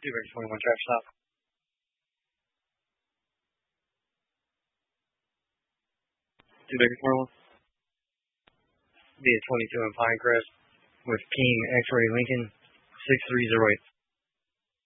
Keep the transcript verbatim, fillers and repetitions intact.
Duke twenty-one, traffic stop. Duke twenty-one. Via twenty-two in Pinecrest with King X-Ray Lincoln, six three zero eight.